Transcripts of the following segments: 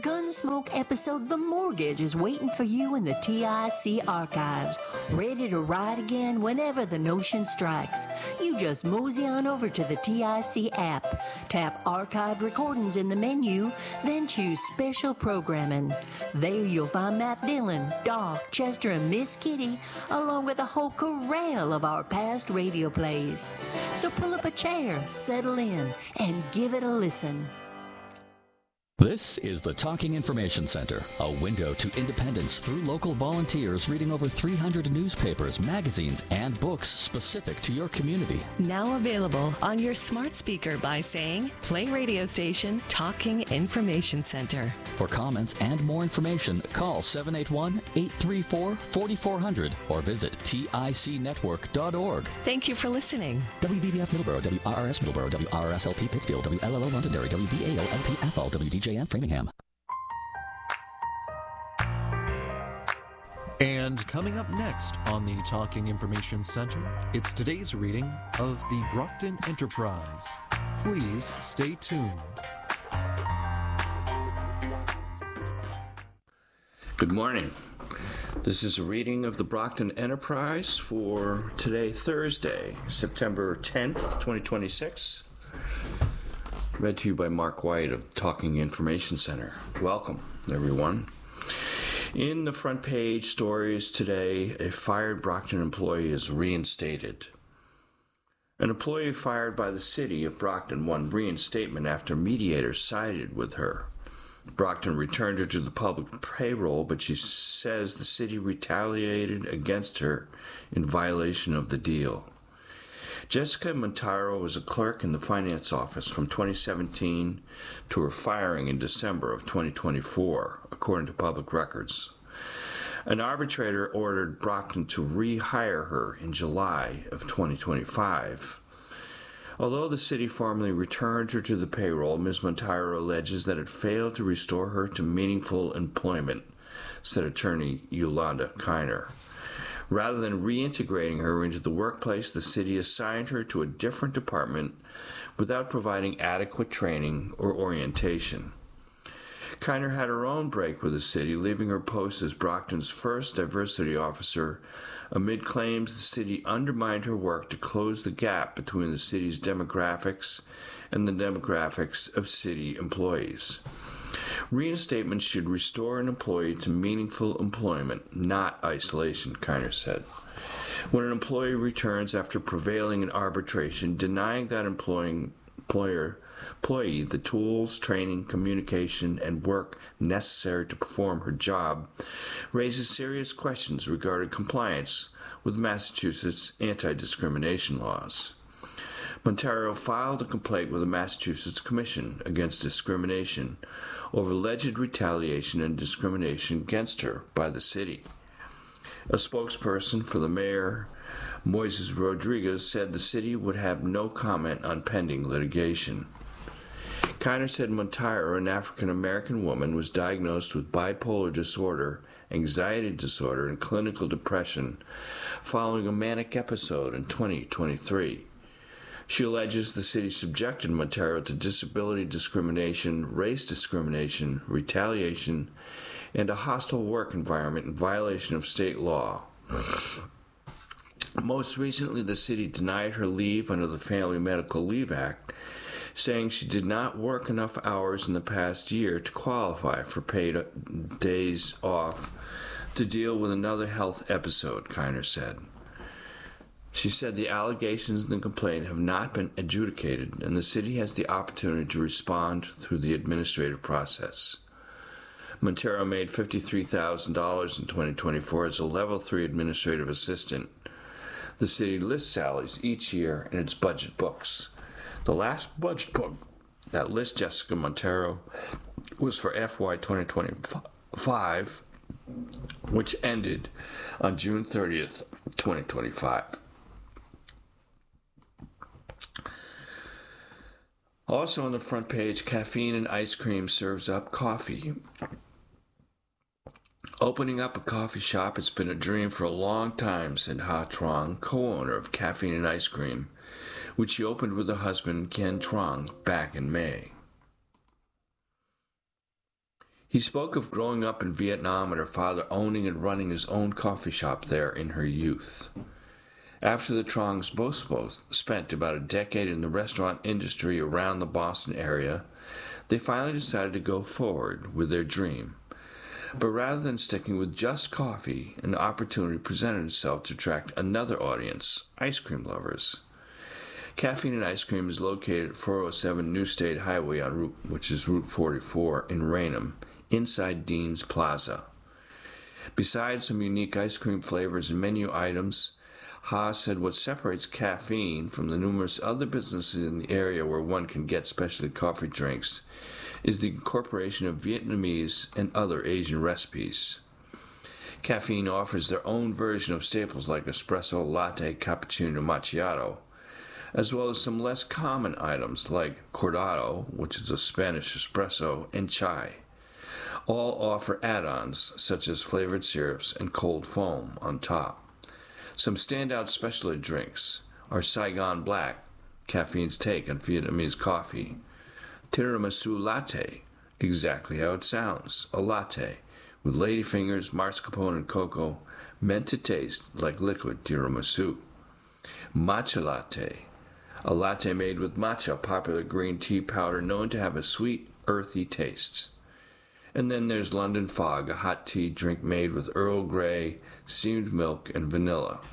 Gunsmoke episode The Mortgage is waiting for you in the TIC archives, ready to ride again whenever the notion strikes. You just mosey on over to the TIC app, tap Archived Recordings in the menu, then choose Special Programming. There you'll find Matt Dillon, Doc, Chester, and Miss Kitty, along with a whole corral of our past radio plays. So pull up a chair, settle in, and give it a listen. This is the Talking Information Center, a window to independence through local volunteers reading over 300 newspapers, magazines, and books specific to your community. Now available on your smart speaker by saying, play radio station Talking Information Center. For comments and more information, call 781-834-4400 or visit ticnetwork.org. Thank you for listening. WVBF Middleborough, WRRS Middleborough, WRSLP Pittsfield, WLLO Londonderry, WVALLP Athol, WDJN Framingham. And coming up next on the Talking Information Center, it's today's reading of the Brockton Enterprise. Please stay tuned. Good morning. This is a reading of the Brockton Enterprise for today, Thursday, September 10th, 2026. Read to you by Mark White of Talking Information Center. Welcome, everyone. In the front page stories today, a fired Brockton employee is reinstated. An employee fired by the city of Brockton won reinstatement after mediators sided with her. Brockton returned her to the public payroll, but she says the city retaliated against her in violation of the deal. Jessica Montaro was a clerk in the finance office from 2017 to her firing in December of 2024, according to public records. An arbitrator ordered Brockton to rehire her in July of 2025. Although the city formally returned her to the payroll, Ms. Montaro alleges that it failed to restore her to meaningful employment, said attorney Yolanda Kiner. Rather than reintegrating her into the workplace, the city assigned her to a different department without providing adequate training or orientation. Kiner had her own break with the city, leaving her post as Brockton's first diversity officer amid claims the city undermined her work to close the gap between the city's demographics and the demographics of city employees. Reinstatement should restore an employee to meaningful employment, not isolation, Kiner said. When an employee returns after prevailing in arbitration, denying that employee the tools, training, communication, and work necessary to perform her job raises serious questions regarding compliance with Massachusetts anti-discrimination laws. Montaro filed a complaint with the Massachusetts Commission Against Discrimination over alleged retaliation and discrimination against her by the city. A spokesperson for the mayor, Moises Rodriguez, said the city would have no comment on pending litigation. Kiner said Montaro, an African-American woman, was diagnosed with bipolar disorder, anxiety disorder, and clinical depression following a manic episode in 2023. She alleges the city subjected Montaro to disability discrimination, race discrimination, retaliation, and a hostile work environment in violation of state law. Most recently, the city denied her leave under the Family Medical Leave Act, saying she did not work enough hours in the past year to qualify for paid days off to deal with another health episode, Kiner said. She said the allegations in the complaint have not been adjudicated, and the city has the opportunity to respond through the administrative process. Montaro made $53,000 in 2024 as a Level 3 administrative assistant. The city lists salaries each year in its budget books. The last budget book that lists Jessica Montaro was for FY 2025, which ended on June 30th, 2025. Also on the front page, Caffeine and Ice Cream serves up coffee. Opening up a coffee shop has been a dream for a long time, said Ha Trong, co-owner of Caffeine and Ice Cream, which she opened with her husband, Ken Trong, back in May. He spoke of growing up in Vietnam and her father owning and running his own coffee shop there in her youth. After the Trongs both spent about a decade in the restaurant industry around the Boston area, they finally decided to go forward with their dream. But rather than sticking with just coffee, an opportunity presented itself to attract another audience, ice cream lovers. Caffeine and Ice Cream is located at 407 New State Highway, which is Route 44 in Raynham, inside Dean's Plaza. Besides some unique ice cream flavors and menu items, Haas said what separates Caffeine from the numerous other businesses in the area where one can get specialty coffee drinks is the incorporation of Vietnamese and other Asian recipes. Caffeine offers their own version of staples like espresso, latte, cappuccino, macchiato, as well as some less common items like cortado, which is a Spanish espresso, and chai. All offer add-ons such as flavored syrups and cold foam on top. Some standout specialty drinks are Saigon Black, Caffeine's take on Vietnamese coffee, Tiramisu Latte, exactly how it sounds, a latte, with ladyfingers, mascarpone, and cocoa, meant to taste like liquid tiramisu. Matcha Latte, a latte made with matcha, popular green tea powder known to have a sweet, earthy taste. And then there's London Fog, a hot tea drink made with Earl Grey, steamed milk, and vanilla.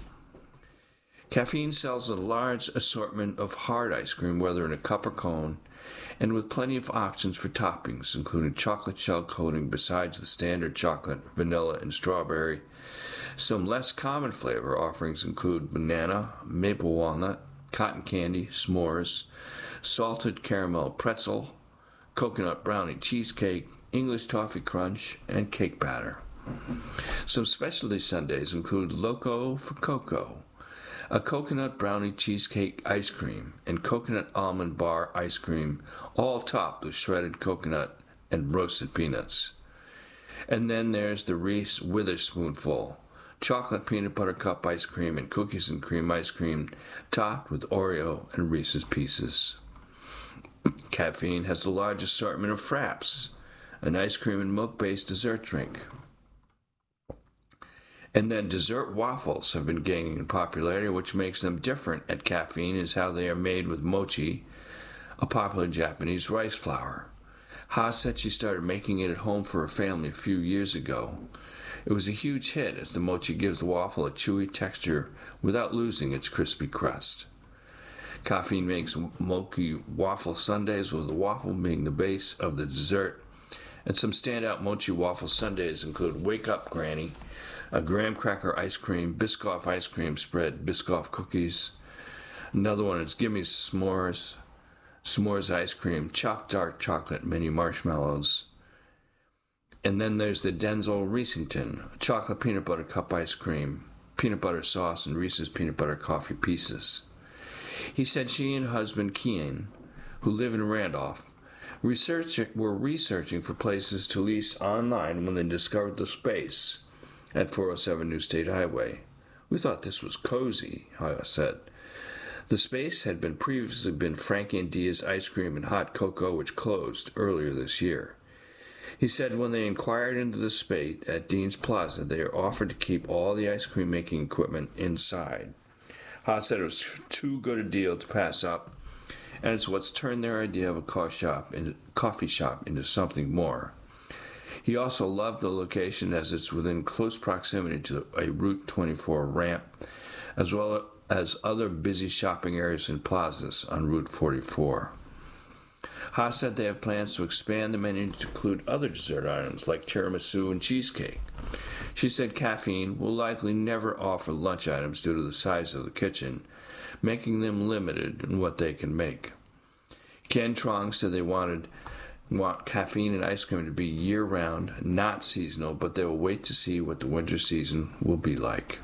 Caffeine sells a large assortment of hard ice cream, whether in a cup or cone, and with plenty of options for toppings, including chocolate shell coating besides the standard chocolate, vanilla, and strawberry. Some less common flavor offerings include banana, maple walnut, cotton candy, s'mores, salted caramel pretzel, coconut brownie cheesecake, English toffee crunch, and cake batter. Some specialty sundaes include Loco for Cocoa, a coconut brownie cheesecake ice cream, and coconut almond bar ice cream, all topped with shredded coconut and roasted peanuts. And then there's the Reese Witherspoonful, chocolate peanut butter cup ice cream and cookies and cream ice cream, topped with Oreo and Reese's Pieces. Caffeine has a large assortment of fraps, an ice cream and milk-based dessert drink. And then dessert waffles have been gaining in popularity. Which makes them different at Caffeine is how they are made with mochi, a popular Japanese rice flour. Haas said she started making it at home for her family a few years ago. It was a huge hit as the mochi gives the waffle a chewy texture without losing its crispy crust. Caffeine makes mochi waffle sundaes, with the waffle being the base of the dessert. And some standout mochi waffle sundaes include Wake Up Granny, a graham cracker ice cream, Biscoff ice cream spread, Biscoff cookies. Another one is Gimme S'mores, s'mores ice cream, chopped dark chocolate, mini marshmallows. And then there's the Denzel Reesington, chocolate peanut butter cup ice cream, peanut butter sauce, and Reese's peanut butter coffee pieces. He said she and husband Kean, who live in Randolph, were researching for places to lease online when they discovered the space at 407 New State Highway. We thought this was cozy, Haya said. The space had previously been Frankie and Dia's Ice Cream and Hot Cocoa, which closed earlier this year. He said when they inquired into the space at Dean's Plaza, they are offered to keep all the ice cream making equipment inside. Ha said it was too good a deal to pass up, and it's what's turned their idea of a coffee shop into something more. He also loved the location as it's within close proximity to a Route 24 ramp, as well as other busy shopping areas and plazas on Route 44. Ha said they have plans to expand the menu to include other dessert items like tiramisu and cheesecake. She said Caffeine will likely never offer lunch items due to the size of the kitchen, making them limited in what they can make. Ken Trong said they want Caffeine and Ice Cream to be year-round, not seasonal, but they will wait to see what the winter season will be like.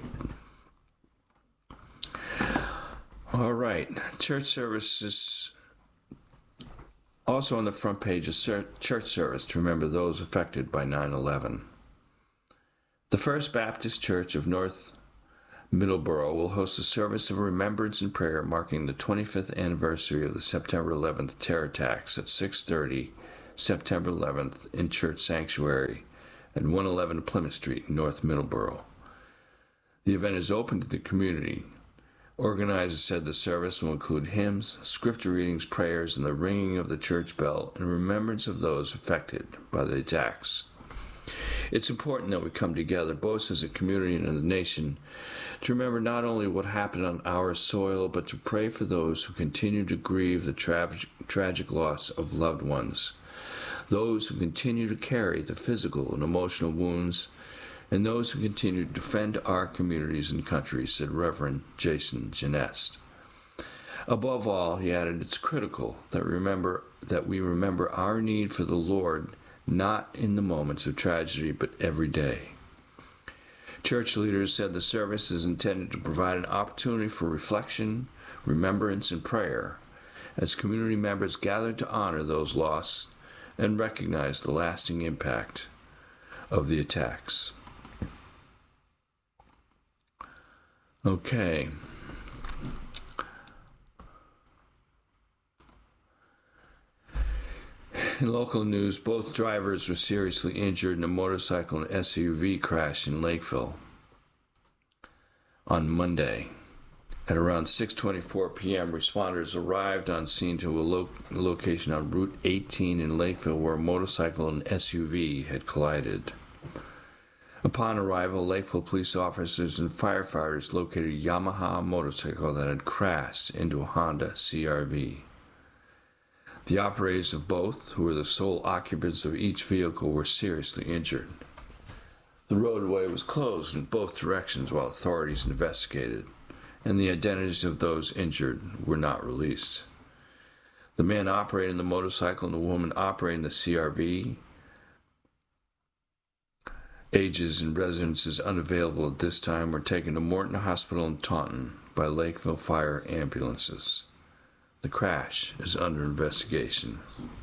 All right, church services. Also on the front page is church service to remember those affected by 9/11. The First Baptist Church of North Middleborough will host a service of remembrance and prayer marking the 25th anniversary of the September 11th terror attacks at 6:30 September 11th in Church Sanctuary at 111 Plymouth Street, North Middleborough. The event is open to the community. Organizers said the service will include hymns, scripture readings, prayers, and the ringing of the church bell in remembrance of those affected by the attacks. It's important that we come together, both as a community and as a nation, to remember not only what happened on our soil, but to pray for those who continue to grieve the tragic loss of loved ones, those who continue to carry the physical and emotional wounds, and those who continue to defend our communities and country, said Reverend Jason Genest. Above all, he added, it's critical that we remember our need for the Lord, not in the moments of tragedy, but every day. Church leaders said the service is intended to provide an opportunity for reflection, remembrance, and prayer as community members gather to honor those lost and recognize the lasting impact of the attacks. Okay. In local news, both drivers were seriously injured in a motorcycle and SUV crash in Lakeville on Monday. At around 6:24 p.m., responders arrived on scene to a location on Route 18 in Lakeville where a motorcycle and SUV had collided. Upon arrival, Lakeville police officers and firefighters located a Yamaha motorcycle that had crashed into a Honda CR-V. The operators of both, who were the sole occupants of each vehicle, were seriously injured. The roadway was closed in both directions while authorities investigated, and the identities of those injured were not released. The man operating the motorcycle and the woman operating the CR-V, ages and residences unavailable at this time, were taken to Morton Hospital in Taunton by Lakeville Fire ambulances. The crash is under investigation.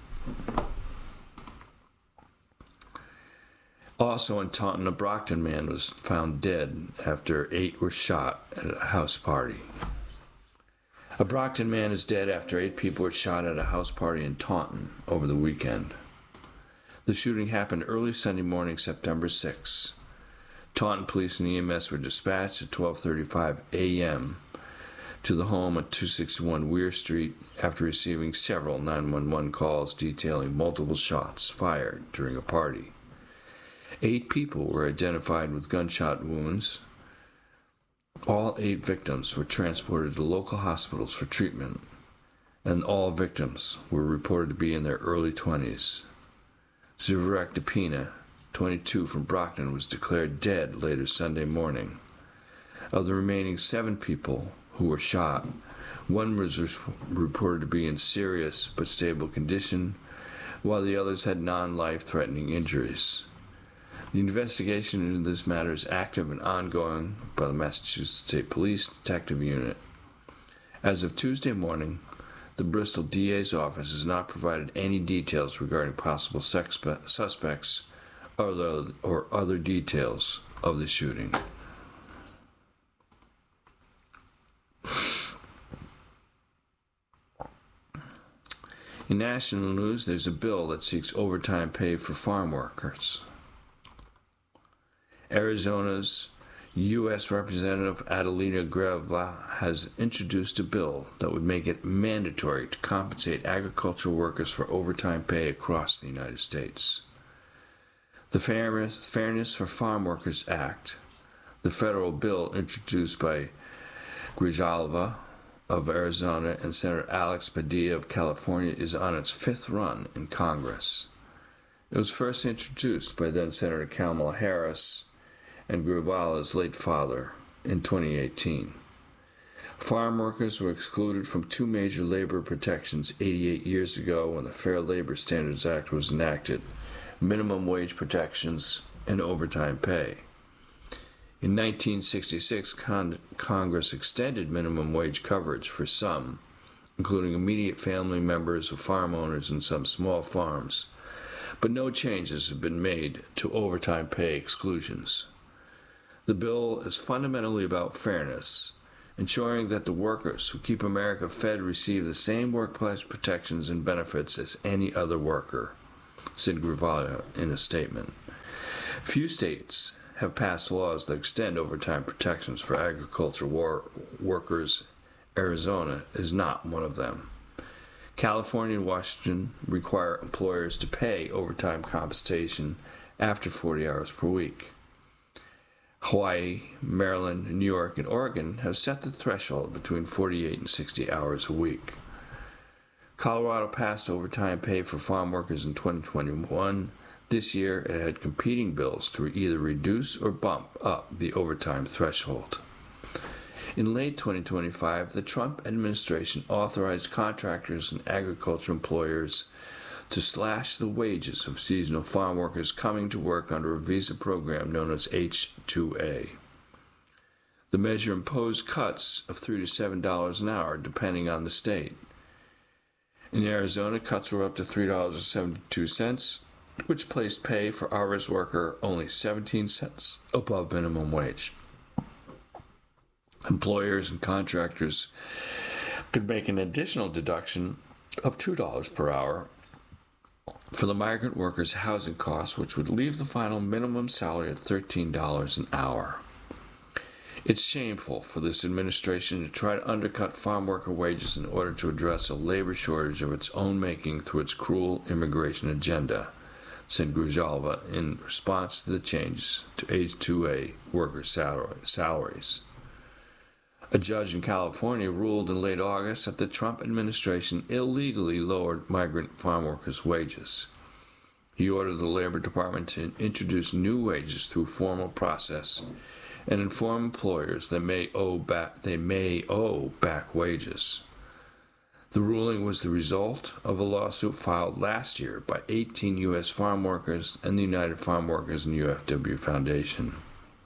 Also in Taunton, a Brockton man was found dead after 8 were shot at a house party. A Brockton man is dead after 8 people were shot at a house party in Taunton over the weekend. The shooting happened early Sunday morning, September 6. Taunton police and EMS were dispatched at 12:35 a.m. to the home at 261 Weir Street after receiving several 911 calls detailing multiple shots fired during a party. 8 people were identified with gunshot wounds. All 8 victims were transported to local hospitals for treatment, and all victims were reported to be in their early 20s. Zurek DePina, 22, from Brockton, was declared dead later Sunday morning. Of the remaining 7 people who were shot, 1 was reported to be in serious but stable condition, while the others had non-life-threatening injuries. The investigation into this matter is active and ongoing by the Massachusetts State Police Detective Unit. As of Tuesday morning, the Bristol DA's office has not provided any details regarding possible suspects or other details of the shooting. In national news, there's a bill that seeks overtime pay for farm workers. Arizona's U.S. Representative Adelina Guevara has introduced a bill that would make it mandatory to compensate agricultural workers for overtime pay across the United States. The Fairness for Farm Workers Act, the federal bill introduced by Grijalva of Arizona and Senator Alex Padilla of California, is on its 5th run in Congress. It was first introduced by then-Senator Kamala Harris and Grivala's late father in 2018. Farm workers were excluded from 2 major labor protections 88 years ago when the Fair Labor Standards Act was enacted: minimum wage protections and overtime pay. In 1966, Congress extended minimum wage coverage for some, including immediate family members of farm owners and some small farms, but no changes have been made to overtime pay exclusions. The bill is fundamentally about fairness, ensuring that the workers who keep America fed receive the same workplace protections and benefits as any other worker. said Gravalia in a statement. Few states have passed laws that extend overtime protections for agricultural workers. Arizona is not one of them. California and Washington require employers to pay overtime compensation after 40 hours per week. Hawaii, Maryland, New York, and Oregon have set the threshold between 48 and 60 hours a week. Colorado passed overtime pay for farm workers in 2021. This year, it had competing bills to either reduce or bump up the overtime threshold. In late 2025, the Trump administration authorized contractors and agriculture employers to slash the wages of seasonal farm workers coming to work under a visa program known as H-2A. The measure imposed cuts of $3 to $7 an hour, depending on the state. In Arizona, cuts were up to $3.72, which placed pay for hours worker only 17 cents above minimum wage. Employers and contractors could make an additional deduction of $2 per hour for the migrant workers' housing costs, which would leave the final minimum salary at $13 an hour. It's shameful for this administration to try to undercut farm worker wages in order to address a labor shortage of its own making through its cruel immigration agenda, said Grijalva in response to the changes to H-2A workers' salaries. A judge in California ruled in late August that the Trump administration illegally lowered migrant farm workers' wages. He ordered the Labor Department to introduce new wages through formal process and inform employers they may owe back wages. The ruling was the result of a lawsuit filed last year by 18 U.S. farm workers and the United Farm Workers and UFW Foundation.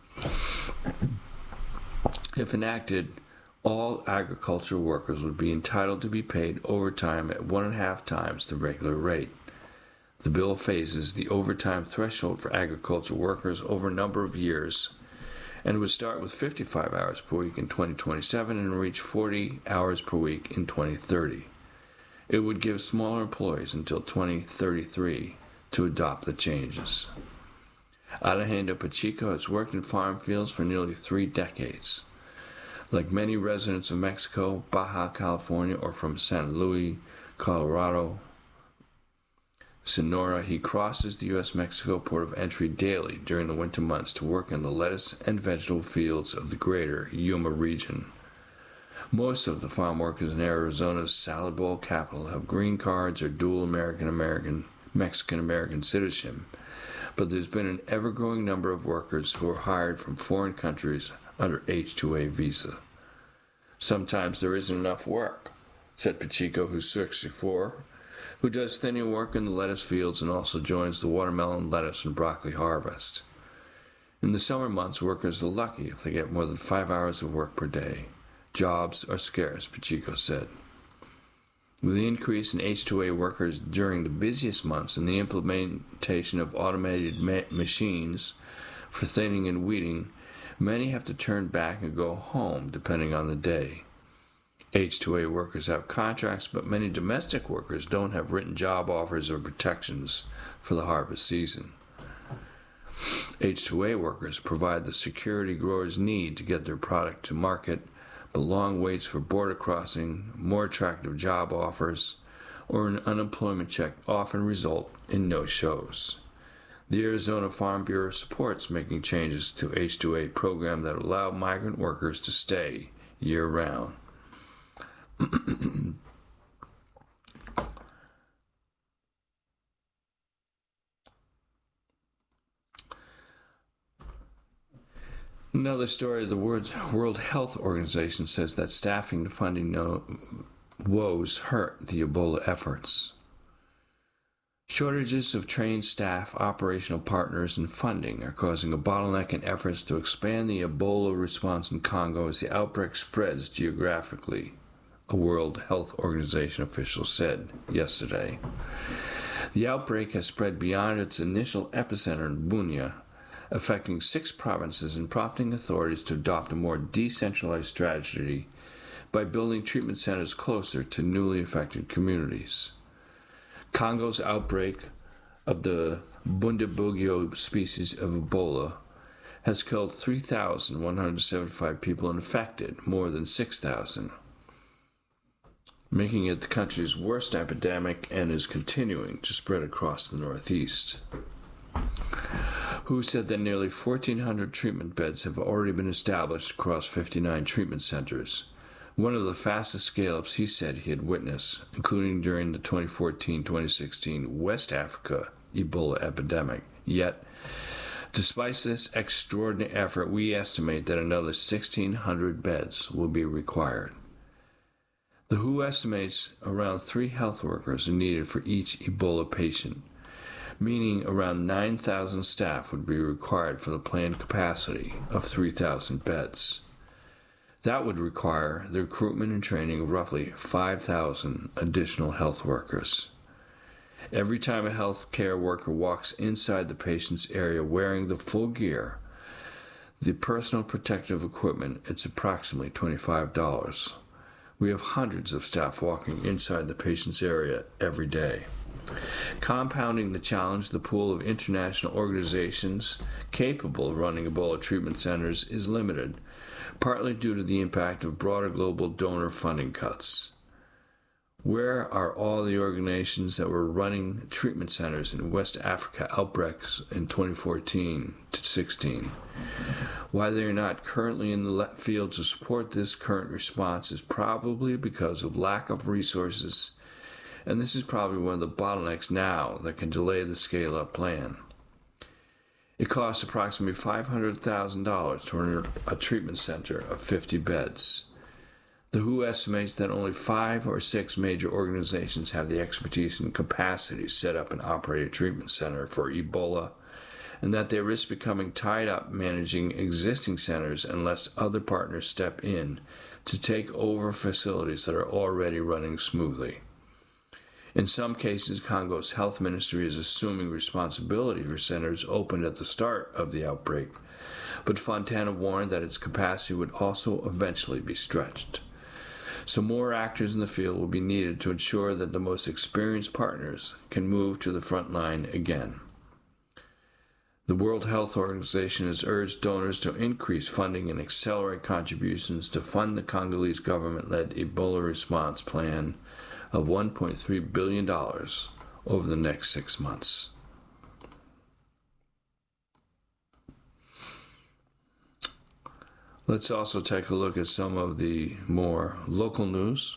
If enacted, all agricultural workers would be entitled to be paid overtime at 1.5 times the regular rate. The bill phases the overtime threshold for agricultural workers over a number of years, and would start with 55 hours per week in 2027 and reach 40 hours per week in 2030. It would give smaller employees until 2033 to adopt the changes. Alejandro Pacheco has worked in farm fields for nearly 3 decades. Like many residents of Mexico, Baja California, or from San Luis, Colorado, Sonora, he crosses the U.S.-Mexico port of entry daily during the winter months to work in the lettuce and vegetable fields of the greater Yuma region. Most of the farm workers in Arizona's salad bowl capital have green cards or dual Mexican-American citizenship, but there's been an ever-growing number of workers who are hired from foreign countries under H-2A visa. Sometimes there isn't enough work, said Pacheco, who's 64, who does thinning work in the lettuce fields and also joins the watermelon, lettuce, and broccoli harvest. In the summer months, workers are lucky if they get more than 5 hours of work per day. Jobs are scarce, Pacheco said. With the increase in H-2A workers during the busiest months and the implementation of automated machines for thinning and weeding, many have to turn back and go home depending on the day. H-2A workers have contracts, but many domestic workers don't have written job offers or protections for the harvest season. H-2A workers provide the security growers need to get their product to market, but long waits for border crossing, more attractive job offers, or an unemployment check often result in no-shows. The Arizona Farm Bureau supports making changes to H-2A program that allow migrant workers to stay year-round. Another story, the World Health Organization says that staffing and funding woes hurt the Ebola efforts. Shortages of trained staff, operational partners, and funding are causing a bottleneck in efforts to expand the Ebola response in Congo as the outbreak spreads geographically, a World Health Organization official said yesterday. The outbreak has spread beyond its initial epicenter in Bunia, affecting 6 provinces and prompting authorities to adopt a more decentralized strategy by building treatment centers closer to newly affected communities. Congo's outbreak of the Bundibugyo species of Ebola has killed 3,175 people infected, more than 6,000, making it the country's worst epidemic and is continuing to spread across the Northeast. WHO said that nearly 1,400 treatment beds have already been established across 59 treatment centers, one of the fastest scale-ups he said he had witnessed, including during the 2014-2016 West Africa Ebola epidemic. Yet, despite this extraordinary effort, we estimate that another 1,600 beds will be required. The WHO estimates around 3 health workers are needed for each Ebola patient, meaning around 9,000 staff would be required for the planned capacity of 3,000 beds. That would require the recruitment and training of roughly 5,000 additional health workers. Every time a healthcare worker walks inside the patient's area wearing the full gear, the personal protective equipment, it's approximately $25. We have hundreds of staff walking inside the patient's area every day. Compounding the challenge, the pool of international organizations capable of running Ebola treatment centers is limited, partly due to the impact of broader global donor funding cuts. Where are all the organizations that were running treatment centers in West Africa outbreaks in 2014 to 16? Why they are not currently in the field to support this current response is probably because of lack of resources, and this is probably one of the bottlenecks now that can delay the scale-up plan. It costs approximately $500,000 to run a treatment center of 50 beds. The WHO estimates that only 5 or 6 major organizations have the expertise and capacity to set up and operate a treatment center for Ebola, and that they risk becoming tied up managing existing centers unless other partners step in to take over facilities that are already running smoothly. In some cases, Congo's health ministry is assuming responsibility for centers opened at the start of the outbreak, but Fontana warned that its capacity would also eventually be stretched. So more actors in the field will be needed to ensure that the most experienced partners can move to the front line again. The World Health Organization has urged donors to increase funding and accelerate contributions to fund the Congolese government-led Ebola response plan of $1.3 billion over the next 6 months. Let's also take a look at some of the more local news.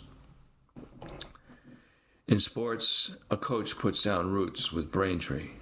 In sports, a coach puts down roots with Braintree.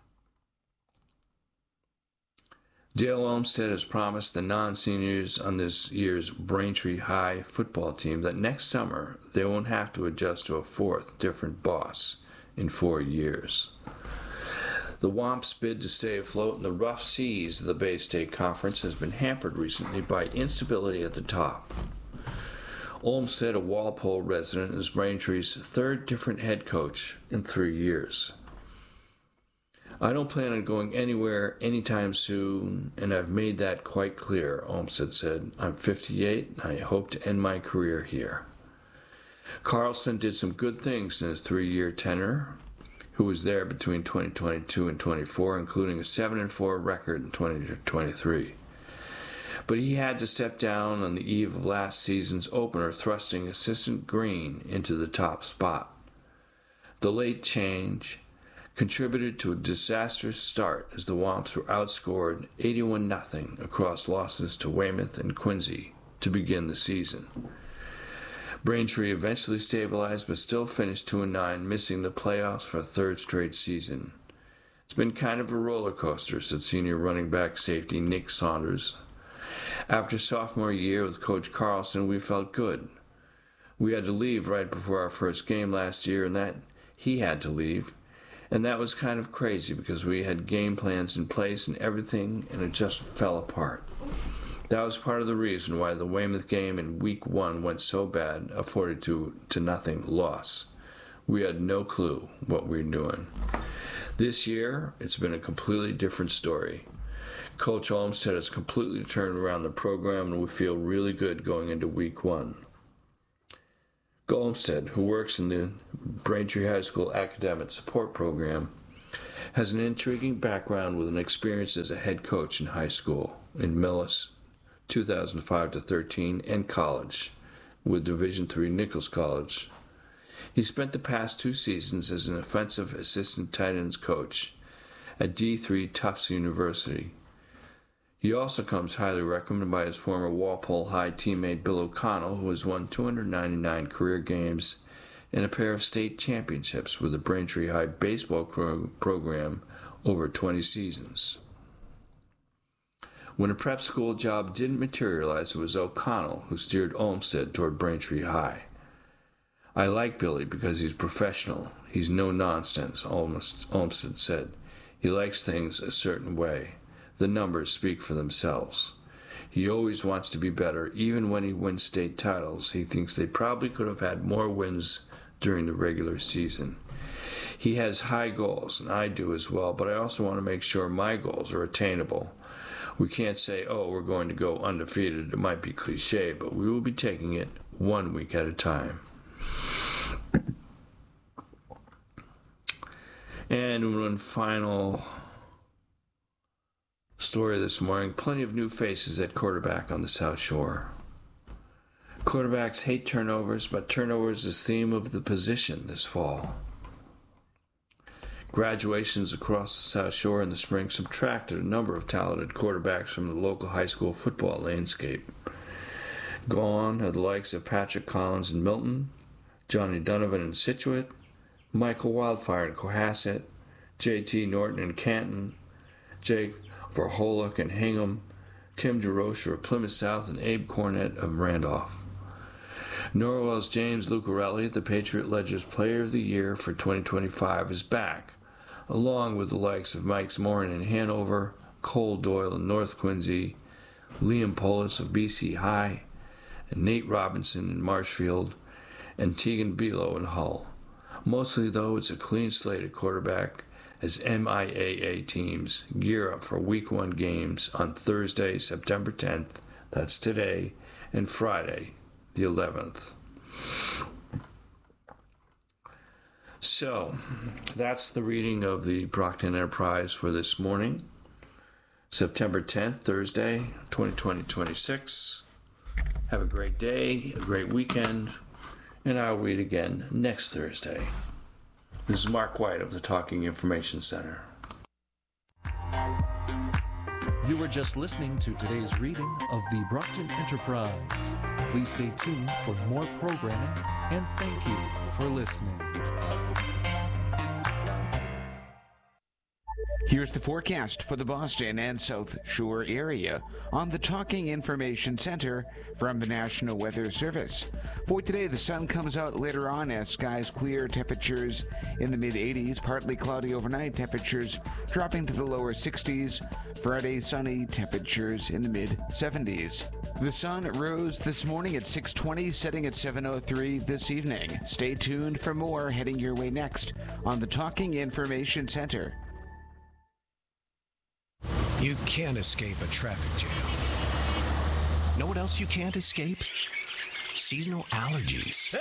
Dale Olmsted has promised the non-seniors on this year's Braintree High football team that next summer they won't have to adjust to a 4th different boss in 4 years. The Womps' bid to stay afloat in the rough seas of the Bay State Conference has been hampered recently by instability at the top. Olmsted, a Walpole resident, is Braintree's 3rd different head coach in 3 years. I don't plan on going anywhere anytime soon, and I've made that quite clear, Olmsted said. I'm 58, and I hope to end my career here. Carlson did some good things in his 3-year tenure, who was there between 2022 and 24, including a 7-4 record in 2023. But he had to step down on the eve of last season's opener, thrusting assistant Green into the top spot. The late change contributed to a disastrous start as the Womps were outscored 81-0 across losses to Weymouth and Quincy to begin the season. Braintree eventually stabilized but still finished 2-9, missing the playoffs for a 3rd straight season. It's been kind of a roller coaster, said senior running back safety Nick Saunders. After sophomore year with Coach Carlson, we felt good. We had to leave right before our first game last year, and that he had to leave. And that was kind of crazy because we had game plans in place and everything, and it just fell apart. That was part of the reason why the Weymouth game in Week 1 went so bad, a 42-0 loss. We had no clue what we were doing. This year, it's been a completely different story. Coach Olmsted has completely turned around the program, and we feel really good going into Week 1. Olmsted, who works in the Braintree High School Academic Support Program, Has an intriguing background with an experience as a head coach in high school in Millis, 2005 to 13, and college with Division III Nichols College. He spent the past 2 seasons as an offensive assistant tight ends coach at D3 Tufts University. He also comes highly recommended by his former Walpole High teammate Bill O'Connell, who has won 299 career games and a pair of state championships with the Braintree High baseball program over 20 seasons. When a prep school job didn't materialize, it was O'Connell who steered Olmsted toward Braintree High. I like Billy because he's professional. He's no nonsense, Olmsted said. He likes things a certain way. The numbers speak for themselves. He always wants to be better. Even when he wins state titles, he thinks they probably could have had more wins during the regular season. He has high goals, and I do as well, but I also want to make sure my goals are attainable. We can't say, oh, we're going to go undefeated. It might be cliche, but we will be taking it 1 week at a time. And one final story this morning. Plenty of new faces at quarterback on the South Shore. Quarterbacks hate turnovers, but turnovers is the theme of the position this fall. Graduations across the South Shore in the spring subtracted a number of talented quarterbacks from the local high school football landscape. Gone are the likes of Patrick Collins in Milton, Johnny Donovan in Scituate, Michael Wildfire in Cohasset, J.T. Norton in Canton, Jake Verholick in Hingham, Tim DeRocher of Plymouth South, and Abe Cornett of Randolph. Norwell's James Lucarelli, the Patriot Ledger's Player of the Year for 2025, is back, along with the likes of Mike Morin in Hanover, Cole Doyle in North Quincy, Liam Polis of BC High, and Nate Robinson in Marshfield, and Tegan Below in Hull. Mostly, though, it's a clean slate at quarterback as MIAA teams gear up for Week 1 games on Thursday, September 10th, that's today, and Friday, the 11th. So, that's the reading of the Brockton Enterprise for this morning, September 10th, Thursday, 2026. Have a great day, a great weekend, and I'll read again next Thursday. This is Mark White of the Talking Information Center. You were just listening to today's reading of the Brockton Enterprise. Please stay tuned for more programming, and thank you for listening. Here's the forecast for the Boston and South Shore area on the Talking Information Center from the National Weather Service. For today, the sun comes out later on as skies clear, temperatures in the mid-80s, partly cloudy overnight, temperatures dropping to the lower 60s. Friday, sunny, temperatures in the mid-70s. The sun rose this morning at 6:20, setting at 7:03 this evening. Stay tuned for more heading your way next on the Talking Information Center. You can't escape a traffic jam. Know what else you can't escape? Seasonal allergies.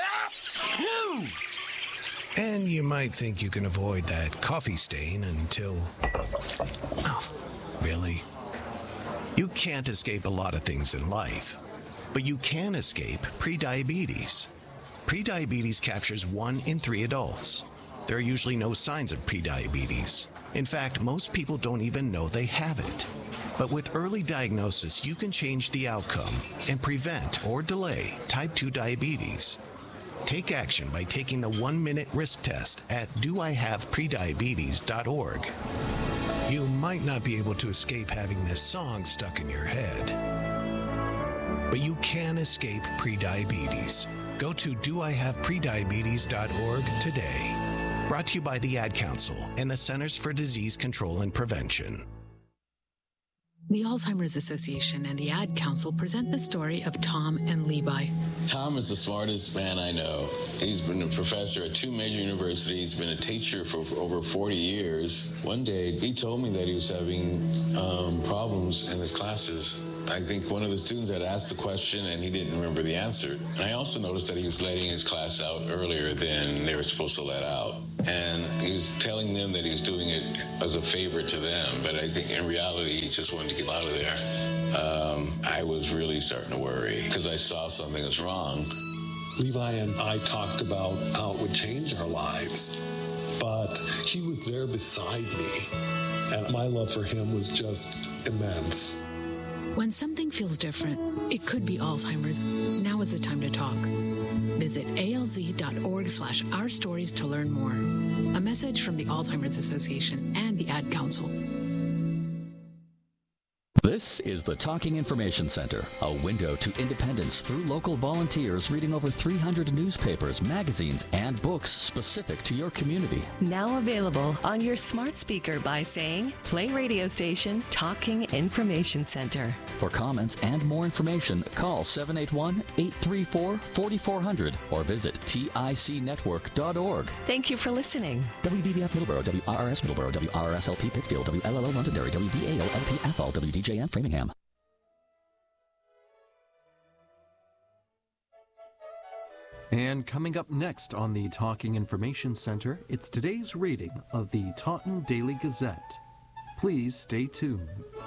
And you might think you can avoid that coffee stain until... Oh, really? You can't escape a lot of things in life, but you can escape prediabetes. Prediabetes captures 1 in 3 adults. There are usually no signs of prediabetes. In fact, most people don't even know they have it. But with early diagnosis, you can change the outcome and prevent or delay type 2 diabetes. Take action by taking the 1-minute risk test at doihaveprediabetes.org. You might not be able to escape having this song stuck in your head, but you can escape prediabetes. Go to doihaveprediabetes.org today. Brought to you by the Ad Council and the Centers for Disease Control and Prevention. The Alzheimer's Association and the Ad Council present the story of Tom and Levi. Tom is the smartest man I know. He's been a professor at 2 major universities, been a teacher for over 40 years. One day, he told me that he was having problems in his classes. I think one of the students had asked the question and he didn't remember the answer. And I also noticed that he was letting his class out earlier than they were supposed to let out. And he was telling them that he was doing it as a favor to them, but I think in reality he just wanted to get out of there. I was really starting to worry because I saw something was wrong. Levi and I talked about how it would change our lives, but he was there beside me, and my love for him was just immense. When something feels different, it could be Alzheimer's. Now is the time to talk. Visit alz.org/ourstories to learn more. A message from the Alzheimer's Association and the Ad Council. This is the Talking Information Center, a window to independence through local volunteers reading over 300 newspapers, magazines, and books specific to your community. Now available on your smart speaker by saying, play radio station Talking Information Center. For comments and more information, call 781-834-4400 or visit ticnetwork.org. Thank you for listening. WVBF Middleborough, WRRS Middleborough, WRSLP Pittsfield, WLLO Londonderry, WVAO LP Athol, WDJN Framingham. And coming up next on the Talking Information Center, it's today's reading of the Taunton Daily Gazette. Please stay tuned.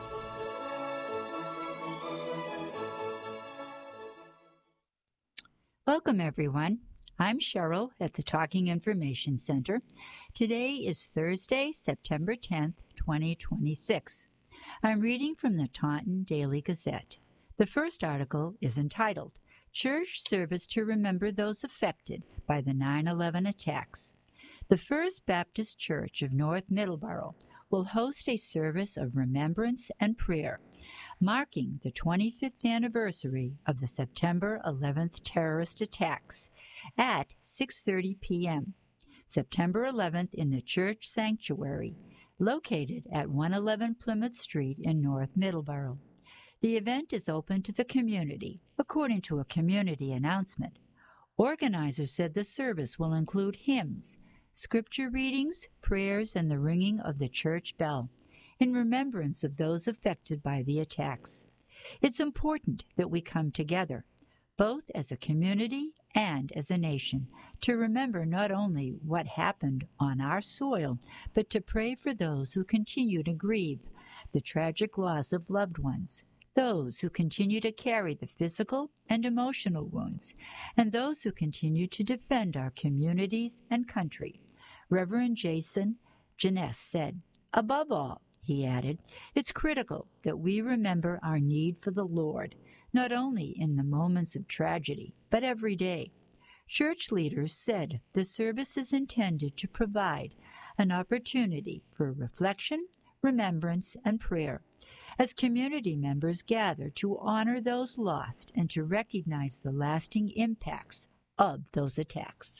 Welcome, everyone. I'm Cheryl at the Talking Information Center. Today is Thursday, September 10th, 2026. I'm reading from the Taunton Daily Gazette. The first article is entitled, Church Service to Remember Those Affected by the 9/11 Attacks. The First Baptist Church of North Middleborough will host a service of remembrance and prayer, marking the 25th anniversary of the September 11th terrorist attacks at 6:30 p.m. September 11th in the church sanctuary, located at 111 Plymouth Street in North Middleborough. The event is open to the community, according to a community announcement. Organizers said the service will include hymns, scripture readings, prayers, and the ringing of the church bell, in remembrance of those affected by the attacks. It's important that we come together, both as a community and as a nation, to remember not only what happened on our soil, but to pray for those who continue to grieve the tragic loss of loved ones, those who continue to carry the physical and emotional wounds, and those who continue to defend our communities and country. Reverend Jason Jeunesse said, "Above all," he added, "it's critical that we remember our need for the Lord, not only in the moments of tragedy, but every day." Church leaders said the service is intended to provide an opportunity for reflection, remembrance, and prayer, as community members gather to honor those lost and to recognize the lasting impacts of those attacks.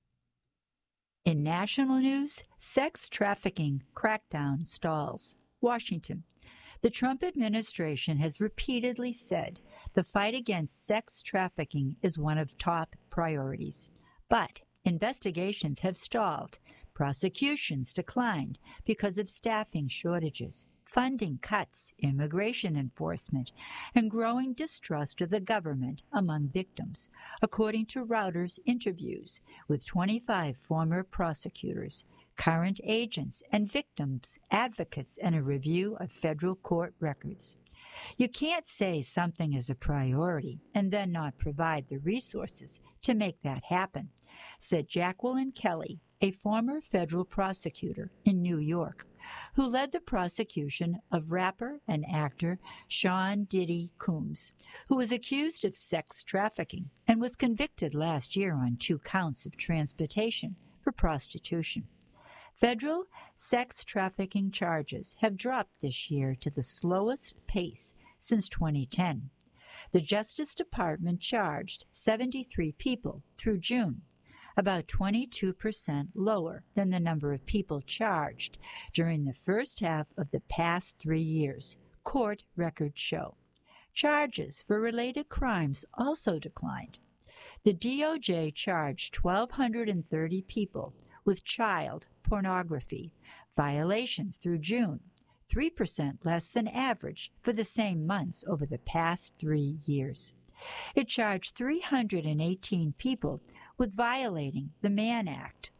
In national news, sex trafficking crackdown stalls. Washington. The Trump administration has repeatedly said the fight against sex trafficking is one of top priorities. But investigations have stalled, prosecutions declined because of staffing shortages, funding cuts, immigration enforcement, and growing distrust of the government among victims, according to Reuters interviews with 25 former prosecutors, current agents, and victims advocates, and a review of federal court records. You can't say something is a priority and then not provide the resources to make that happen, said Jacqueline Kelly, a former federal prosecutor in New York, who led the prosecution of rapper and actor Sean Diddy Combs, who was accused of sex trafficking and was convicted last year on 2 counts of transportation for prostitution. Federal sex trafficking charges have dropped this year to the slowest pace since 2010. The Justice Department charged 73 people through June, about 22% lower than the number of people charged during the first half of the past 3 years, court records show. Charges for related crimes also declined. The DOJ charged 1,230 people with child pornography violations through June, 3% less than average for the same months over the past 3 years. It charged 318 people with violating the Mann Act,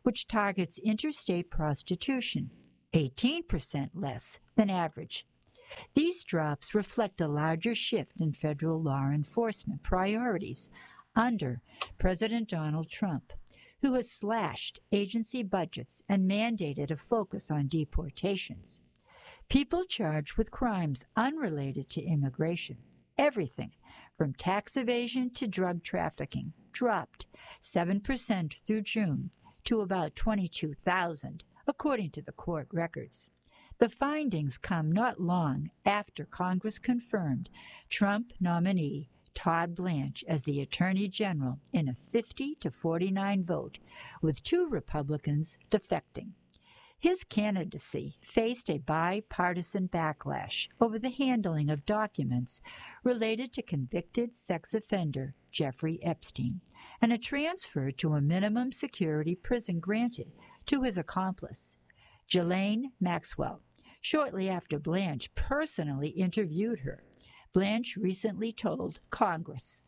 which targets interstate prostitution, 18% less than average. These drops reflect a larger shift in federal law enforcement priorities under President Donald Trump, who has slashed agency budgets and mandated a focus on deportations. People charged with crimes unrelated to immigration, everything from tax evasion to drug trafficking, dropped 7% through June to about 22,000, according to the court records. The findings come not long after Congress confirmed Trump nominee Todd Blanche as the Attorney General in a 50-49 vote, with 2 Republicans defecting. His candidacy faced a bipartisan backlash over the handling of documents related to convicted sex offender Jeffrey Epstein and a transfer to a minimum security prison granted to his accomplice, Ghislaine Maxwell, shortly after Blanche personally interviewed her. Blanche recently told Congress,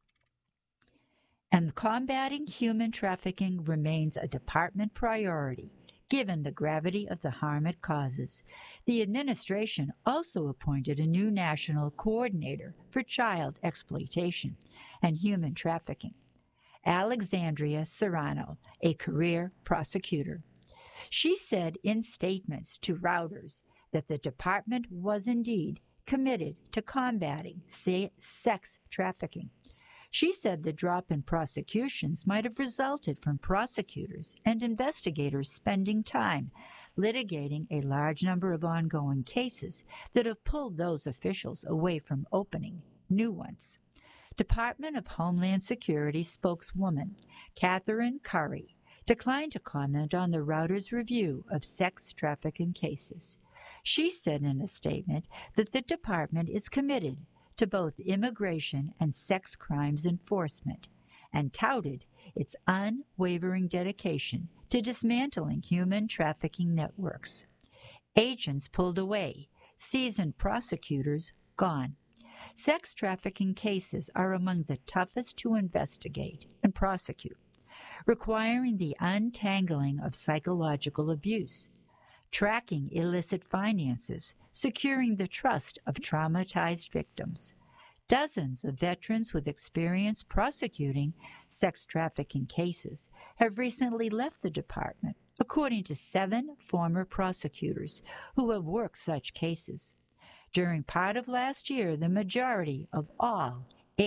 "And combating human trafficking remains a department priority, given the gravity of the harm it causes." The administration also appointed a new national coordinator for child exploitation and human trafficking, Alexandria Serrano, a career prosecutor. She said in statements to Reuters that the department was indeed committed to combating sex trafficking. She said the drop in prosecutions might have resulted from prosecutors and investigators spending time litigating a large number of ongoing cases that have pulled those officials away from opening new ones. Department of Homeland Security spokeswoman Catherine Curry declined to comment on the Reuters review of sex trafficking cases. She said in a statement that the department is committed to both immigration and sex crimes enforcement and touted its unwavering dedication to dismantling human trafficking networks. Agents pulled away, seasoned prosecutors gone. Sex trafficking cases are among the toughest to investigate and prosecute, requiring the untangling of psychological abuse, tracking illicit finances, securing the trust of traumatized victims. Dozens of veterans with experience prosecuting sex trafficking cases have recently left the department, according to 7 former prosecutors who have worked such cases. During part of last year, the majority of all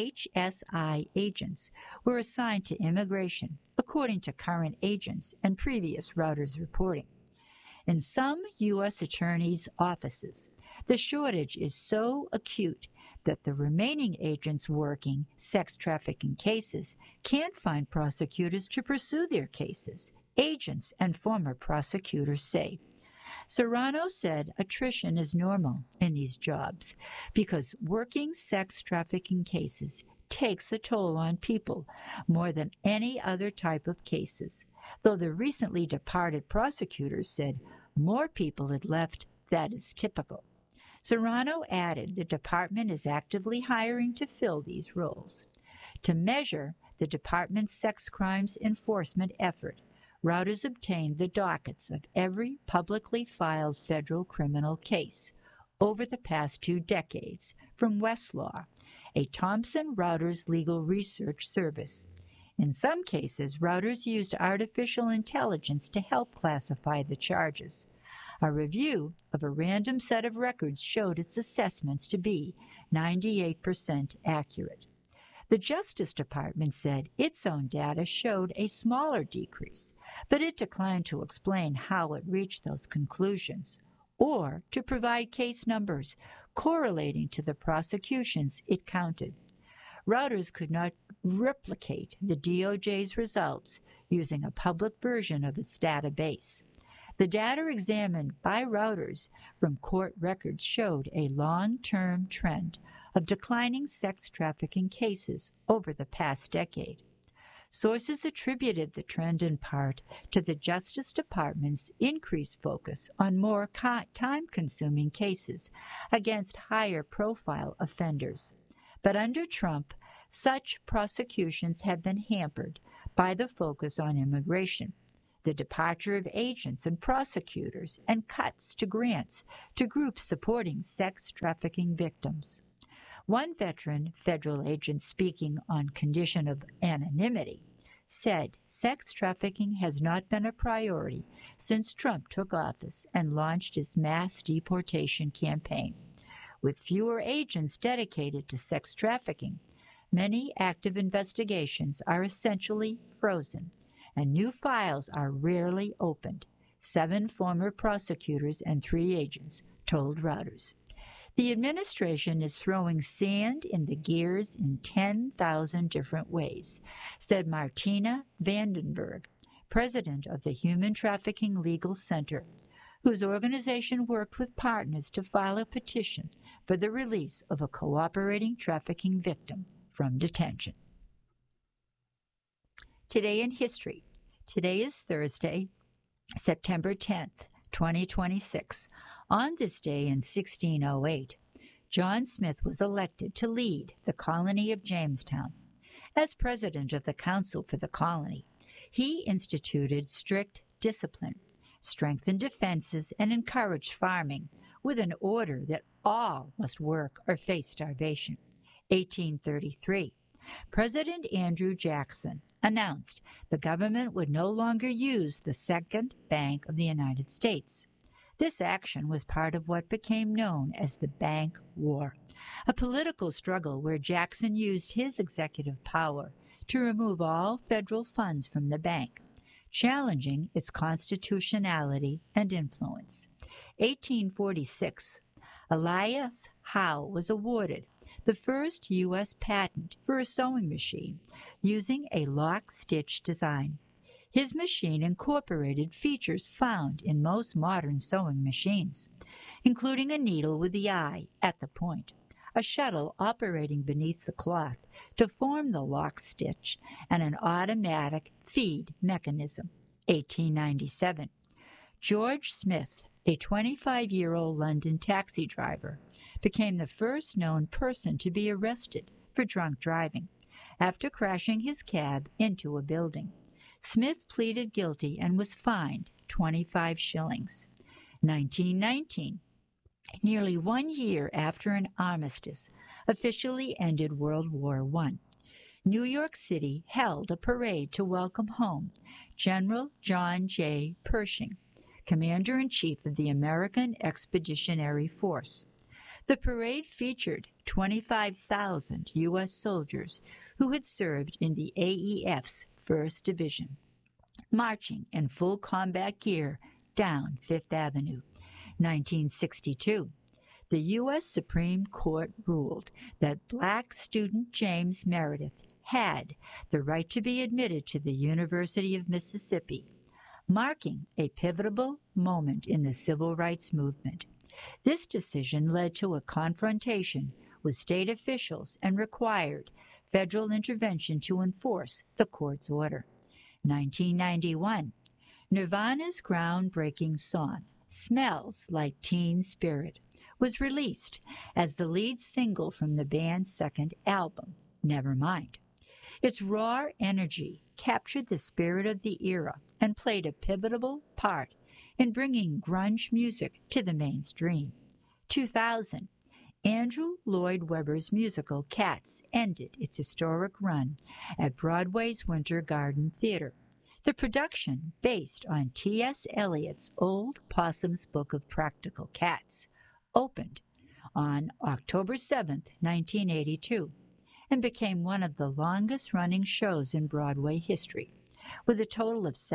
HSI agents were assigned to immigration, according to current agents and previous Reuters reporting. In some U.S. attorneys' offices, the shortage is so acute that the remaining agents working sex trafficking cases can't find prosecutors to pursue their cases, agents and former prosecutors say. Serrano said attrition is normal in these jobs because working sex trafficking cases takes a toll on people more than any other type of cases, though the recently departed prosecutors said more people had left. That is typical. Serrano added the department is actively hiring to fill these roles. To measure the department's sex crimes enforcement effort, Reuters obtained the dockets of every publicly filed federal criminal case over the past 2 decades from Westlaw, a Thomson Reuters legal research service. In some cases, Reuters used artificial intelligence to help classify the charges. A review of a random set of records showed its assessments to be 98% accurate. The Justice Department said its own data showed a smaller decrease, but it declined to explain how it reached those conclusions or to provide case numbers correlating to the prosecutions it counted. Reuters could not replicate the DOJ's results using a public version of its database. The data examined by Reuters from court records showed a long-term trend of declining sex trafficking cases over the past decade. Sources attributed the trend in part to the Justice Department's increased focus on more time-consuming cases against higher-profile offenders. But under Trump, such prosecutions have been hampered by the focus on immigration. the departure of agents and prosecutors, and cuts to grants to groups supporting sex trafficking victims. One veteran federal agent speaking on condition of anonymity said sex trafficking has not been a priority since Trump took office and launched his mass deportation campaign. With fewer agents dedicated to sex trafficking, many active investigations are essentially frozen, and new files are rarely opened, 7 former prosecutors and 3 agents told Reuters. The administration is throwing sand in the gears in 10,000 different ways, said Martina Vandenberg, president of the Human Trafficking Legal Center, whose organization worked with partners to file a petition for the release of a cooperating trafficking victim from detention. Today in history. Today is Thursday, September 10th, 2026. On this day in 1608, John Smith was elected to lead the colony of Jamestown. As president of the council for the colony, he instituted strict discipline, strengthened defenses, and encouraged farming with an order that all must work or face starvation. 1833. President Andrew Jackson announced the government would no longer use the Second Bank of the United States. This action was part of what became known as the Bank War, a political struggle where Jackson used his executive power to remove all federal funds from the bank, challenging its constitutionality and influence. 1846. Elias Howe was awarded the first U.S. patent for a sewing machine using a lock-stitch design. His machine incorporated features found in most modern sewing machines, including a needle with the eye at the point, a shuttle operating beneath the cloth to form the lock stitch, and an automatic feed mechanism. 1897. George Smith, a 25-year-old London taxi driver, became the first known person to be arrested for drunk driving after crashing his cab into a building. Smith pleaded guilty and was fined 25 shillings. 1919. Nearly 1 year after an armistice officially ended World War I, New York City held a parade to welcome home General John J. Pershing, Commander-in-Chief of the American Expeditionary Force. The parade featured 25,000 U.S. soldiers who had served in the AEF's 1st Division, marching in full combat gear down Fifth Avenue. 1962. The U.S. Supreme Court ruled that black student James Meredith had the right to be admitted to the University of Mississippi, marking a pivotal moment in the civil rights movement. This decision led to a confrontation with state officials and required federal intervention to enforce the court's order. 1991. Nirvana's groundbreaking song, Smells Like Teen Spirit, was released as the lead single from the band's second album, Nevermind. Its raw energy captured the spirit of the era and played a pivotal part in bringing grunge music to the mainstream. 2000. Andrew Lloyd Webber's musical Cats ended its historic run at Broadway's Winter Garden Theater. The production, based on T.S. Eliot's Old Possum's Book of Practical Cats, opened on October 7, 1982, and became one of the longest-running shows in Broadway history, with a total of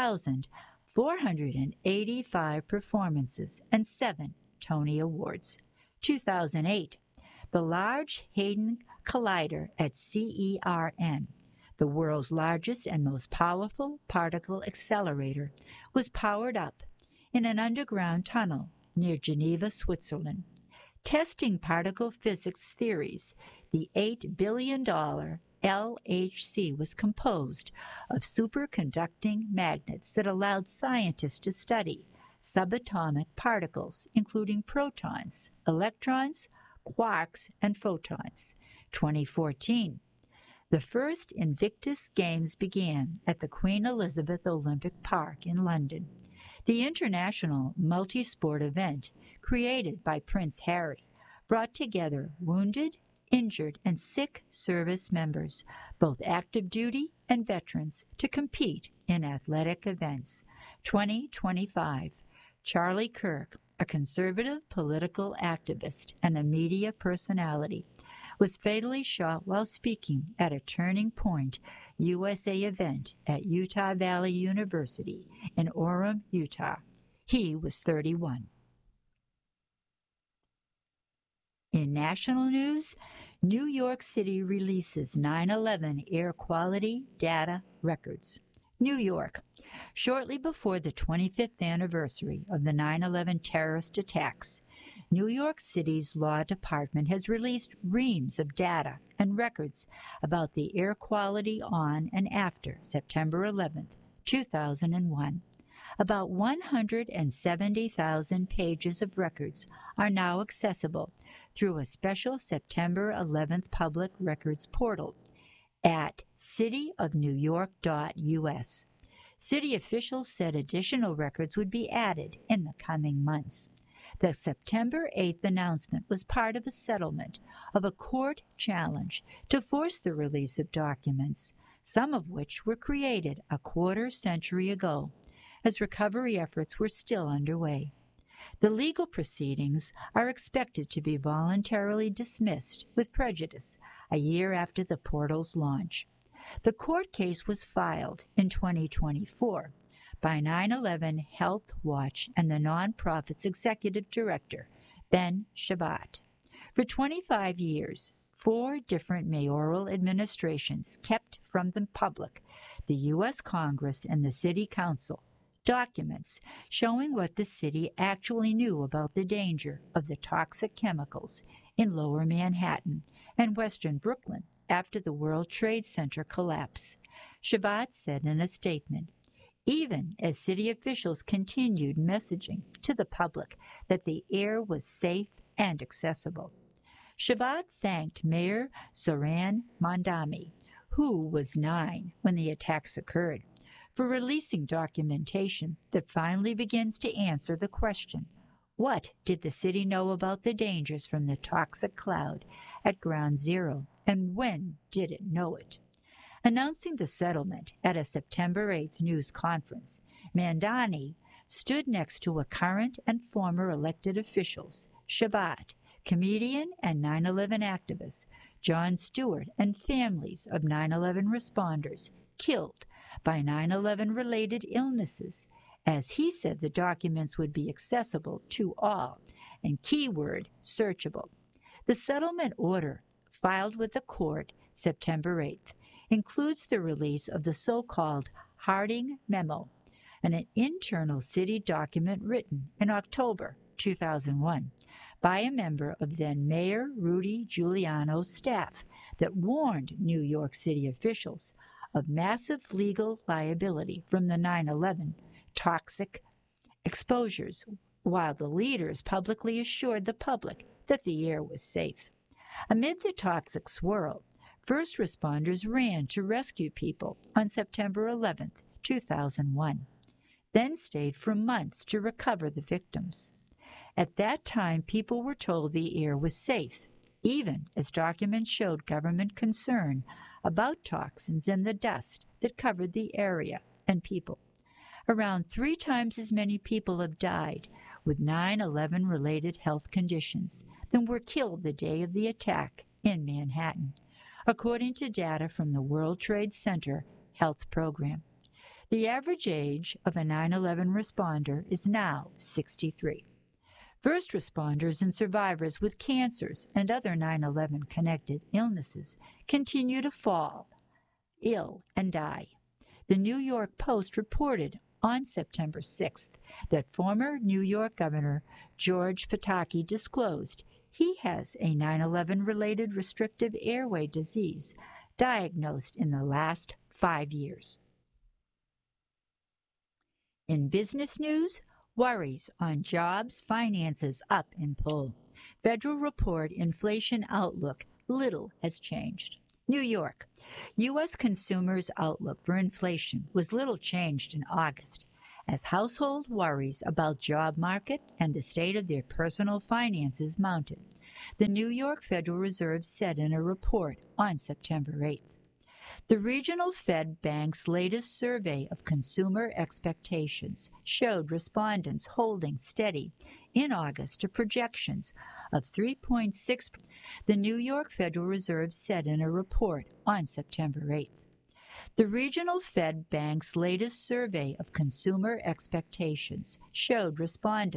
7,485 performances and 7 Tony Awards. 2008, the Large Hadron Collider at CERN, the world's largest and most powerful particle accelerator, was powered up in an underground tunnel near Geneva, Switzerland. Testing particle physics theories, the $8 billion LHC was composed of superconducting magnets that allowed scientists to study subatomic particles, including protons, electrons, quarks, and photons. 2014. The first Invictus Games began at the Queen Elizabeth Olympic Park in London. The international multi-sport event, created by Prince Harry, brought together wounded, injured, and sick service members, both active duty and veterans, to compete in athletic events. 2025. Charlie Kirk, a conservative political activist and a media personality, was fatally shot while speaking at a Turning Point USA event at Utah Valley University in Orem, Utah. He was 31. In national news, New York City releases 9/11 air quality data records. New York. Shortly before the 25th anniversary of the 9/11 terrorist attacks, New York City's law department has released reams of data and records about the air quality on and after September 11, 2001. About 170,000 pages of records are now accessible through a special September 11th public records portal at cityofnewyork.us. City officials said additional records would be added in the coming months. The September 8th announcement was part of a settlement of a court challenge to force the release of documents, some of which were created a quarter-century ago, as recovery efforts were still underway. The legal proceedings are expected to be voluntarily dismissed with prejudice a year after the portal's launch. The court case was filed in 2024 by 9/11 Health Watch and the nonprofit's executive director, Ben Shabbat. For 25 years, 4 different mayoral administrations kept from the public, the U.S. Congress and the City Council, documents showing what the city actually knew about the danger of the toxic chemicals in Lower Manhattan and Western Brooklyn after the World Trade Center collapse. Shabbat said in a statement, even as city officials continued messaging to the public that the air was safe and accessible. Shabbat thanked Mayor Zoran Mondami, who was 9 when the attacks occurred, for releasing documentation that finally begins to answer the question, what did the city know about the dangers from the toxic cloud at Ground Zero, and when did it know it? Announcing the settlement at a September 8th news conference, Mandani stood next to a current and former elected officials, Shabbat, comedian and 9/11 activist Jon Stewart, and families of 9/11 responders killed by 9/11-related illnesses, as he said the documents would be accessible to all, and keyword searchable. The settlement order, filed with the court September 8th, includes the release of the so-called Harding Memo, an internal city document written in October 2001 by a member of then Mayor Rudy Giuliano's staff that warned New York City officials of massive legal liability from the 9/11 toxic exposures, while the leaders publicly assured the public that the air was safe. Amid the toxic swirl, first responders ran to rescue people on September 11th, 2001, then stayed for months to recover the victims. At that time, people were told the air was safe, even as documents showed government concern about toxins in the dust that covered the area and people. Around 3 times as many people have died with 9/11-related health conditions than were killed the day of the attack in Manhattan, according to data from the World Trade Center Health Program. The average age of a 9/11 responder is now 63. First responders and survivors with cancers and other 9/11-connected illnesses continue to fall ill and die. The New York Post reported on September 6th that former New York Governor George Pataki disclosed he has a 9/11-related restrictive airway disease diagnosed in the last 5 years. In business news, worries on jobs, finances up in poll. Federal report inflation outlook, little has changed. New York. U.S. consumers' outlook for inflation was little changed in August, as household worries about job market and the state of their personal finances mounted, the New York Federal Reserve said in a report on September 8th. The regional Fed Bank's latest survey of consumer expectations showed respondents holding steady in August to projections of 3.6%, the New York Federal Reserve said in a report on September 8th. The regional Fed Bank's latest survey of consumer expectations showed respondents